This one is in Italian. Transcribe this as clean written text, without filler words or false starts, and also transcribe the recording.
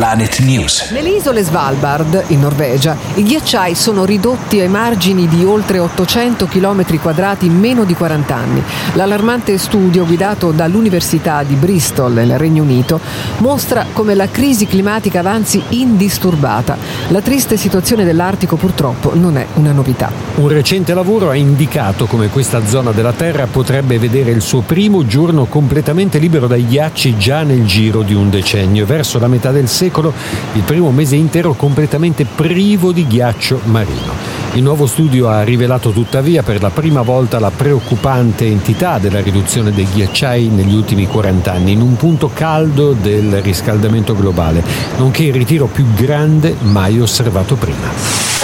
Planet News. Nelle isole Svalbard, in Norvegia, i ghiacciai sono ridotti ai margini di oltre 800 km quadrati in meno di 40 anni. L'allarmante studio guidato dall'Università di Bristol nel Regno Unito mostra come la crisi climatica avanzi indisturbata. La triste situazione dell'Artico purtroppo non è una novità. Un recente lavoro ha indicato come questa zona della Terra potrebbe vedere il suo primo giorno completamente libero dai ghiacci già nel giro di un decennio. Verso la metà del secolo, il primo mese intero completamente privo di ghiaccio marino. Il nuovo studio ha rivelato tuttavia per la prima volta la preoccupante entità della riduzione dei ghiacciai negli ultimi 40 anni, in un punto caldo del riscaldamento globale, nonché il ritiro più grande mai osservato prima.